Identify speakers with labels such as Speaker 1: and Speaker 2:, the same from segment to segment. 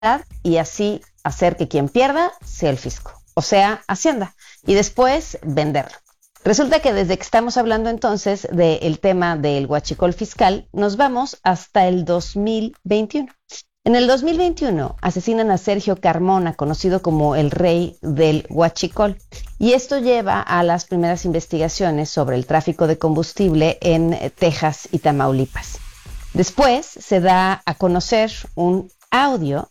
Speaker 1: y así hacer que quien pierda sea el fisco, o sea, Hacienda, y después venderlo. Resulta que desde que estamos hablando entonces del tema del huachicol fiscal, nos vamos hasta el 2021. En el 2021 asesinan a Sergio Carmona, conocido como el rey del huachicol, y esto lleva a las primeras investigaciones sobre el tráfico de combustible en Texas y Tamaulipas. Después se da a conocer un audio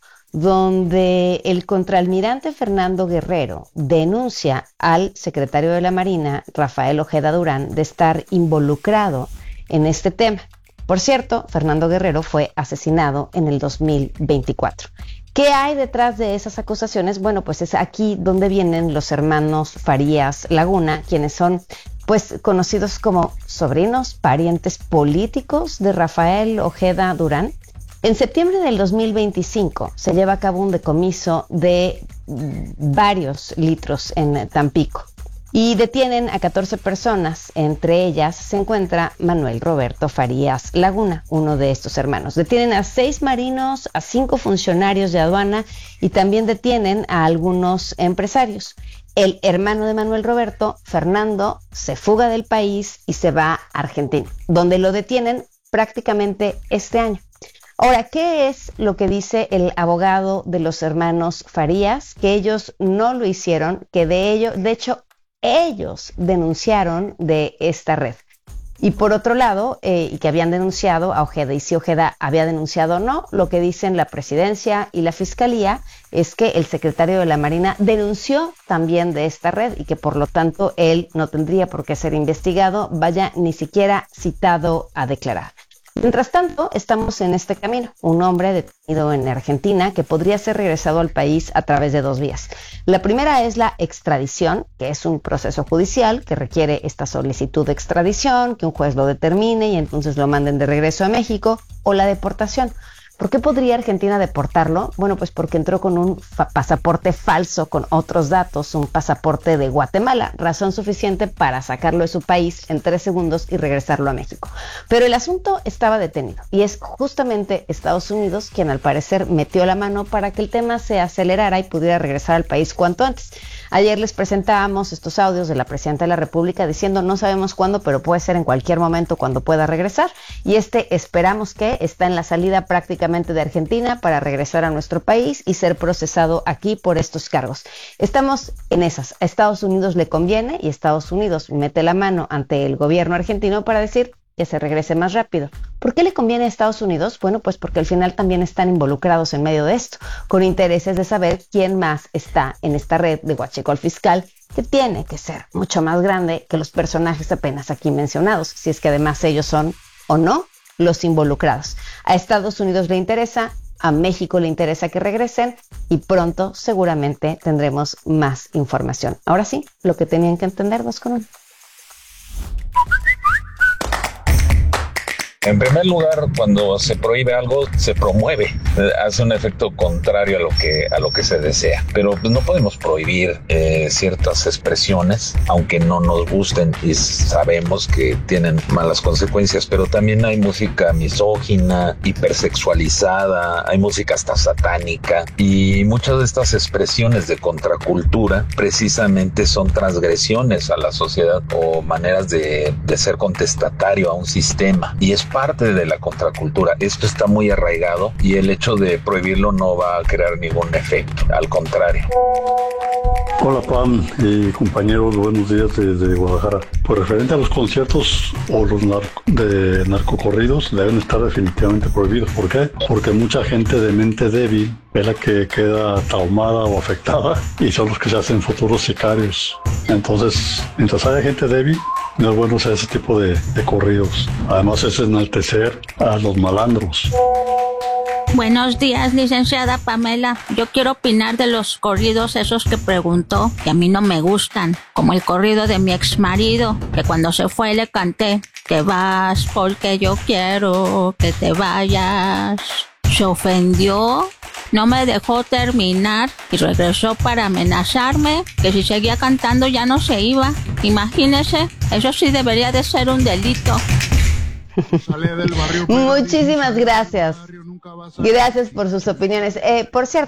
Speaker 1: donde el contraalmirante Fernando Guerrero denuncia al secretario de la Marina, Rafael Ojeda Durán, de estar involucrado en este tema. Por cierto, Fernando Guerrero fue asesinado en el 2024. ¿Qué hay detrás de esas acusaciones? Bueno, pues es aquí donde vienen los hermanos Farías Laguna, quienes son pues conocidos como sobrinos, parientes políticos de Rafael Ojeda Durán. En septiembre del 2025 se lleva a cabo un decomiso de varios litros en Tampico y detienen a 14 personas. Entre ellas se encuentra Manuel Roberto Farías Laguna, uno de estos hermanos. Detienen a 6 marinos, a 5 funcionarios de aduana y también detienen a algunos empresarios. El hermano de Manuel Roberto, Fernando, se fuga del país y se va a Argentina, donde lo detienen prácticamente este año. Ahora, ¿qué es lo que dice el abogado de los hermanos Farías? Que ellos no lo hicieron, que de hecho, ellos denunciaron de esta red. Y por otro lado, y que habían denunciado a Ojeda, y si Ojeda había denunciado o no, lo que dicen la presidencia y la fiscalía es que el secretario de la Marina denunció también de esta red y que por lo tanto él no tendría por qué ser investigado, vaya, ni siquiera citado a declarar. Mientras tanto, estamos en este camino. Un hombre detenido en Argentina que podría ser regresado al país a través de 2 vías. La primera es la extradición, que es un proceso judicial que requiere esta solicitud de extradición, que un juez lo determine y entonces lo manden de regreso a México, o la deportación. ¿Por qué podría Argentina deportarlo? Bueno, pues porque entró con un pasaporte falso con otros datos, un pasaporte de Guatemala, razón suficiente para sacarlo de su país en 3 segundos y regresarlo a México. Pero el asunto estaba detenido y es justamente Estados Unidos quien al parecer metió la mano para que el tema se acelerara y pudiera regresar al país cuanto antes. Ayer les presentábamos estos audios de la Presidenta de la República diciendo no sabemos cuándo, pero puede ser en cualquier momento cuando pueda regresar. Y esperamos que está en la salida prácticamente de Argentina para regresar a nuestro país y ser procesado aquí por estos cargos. Estamos en esas. A Estados Unidos le conviene y Estados Unidos mete la mano ante el gobierno argentino para decir que se regrese más rápido. ¿Por qué le conviene a Estados Unidos? Bueno, pues porque al final también están involucrados en medio de esto, con intereses de saber quién más está en esta red de huachicol fiscal, que tiene que ser mucho más grande que los personajes apenas aquí mencionados, si es que además ellos son o no los involucrados. A Estados Unidos le interesa, a México le interesa que regresen y pronto seguramente tendremos más información. Ahora sí, lo que tenían que entender 2 con 1.
Speaker 2: En primer lugar, cuando se prohíbe algo, se promueve, hace un efecto contrario a lo que se desea. Pero pues, no podemos prohibir ciertas expresiones, aunque no nos gusten y sabemos que tienen malas consecuencias. Pero también hay música misógina, hipersexualizada, hay música hasta satánica y muchas de estas expresiones de contracultura precisamente son transgresiones a la sociedad o maneras de ser contestatario a un sistema. Y es parte de la contracultura. Esto está muy arraigado y el hecho de prohibirlo no va a crear ningún efecto, al contrario.
Speaker 3: Hola Pam y compañeros, buenos días desde Guadalajara. Por referente a los conciertos o los de narcocorridos deben estar definitivamente prohibidos. ¿Por qué? Porque mucha gente de mente débil es la que queda traumada o afectada y son los que se hacen futuros sicarios. Entonces, mientras haya gente débil, no es bueno hacer ese tipo de corridos. Además es enaltecer a los malandros.
Speaker 4: Buenos días, licenciada Pamela. Yo quiero opinar de los corridos esos que preguntó, que a mí no me gustan, como el corrido de mi exmarido, que cuando se fue le canté, te vas porque yo quiero que te vayas. Se ofendió, no me dejó terminar y regresó para amenazarme que si seguía cantando ya no se iba. Imagínese, eso sí debería de ser un delito.
Speaker 5: Sale del barrio,
Speaker 1: Muchísimas gracias. Gracias por sus opiniones. Por cierto,